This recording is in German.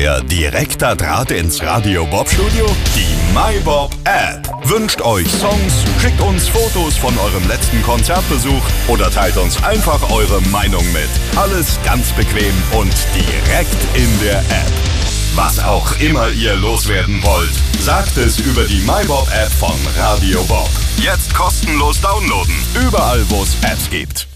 euer direkter Draht ins Radio Bob Studio? Die MyBob App wünscht euch Songs, schickt uns Fotos von eurem letzten Konzertbesuch oder teilt uns einfach eure Meinung mit. Alles ganz bequem und direkt in der App. Was auch immer ihr loswerden wollt, sagt es über die MyBob App von Radio Bob. Jetzt kostenlos downloaden, überall wo es Apps gibt.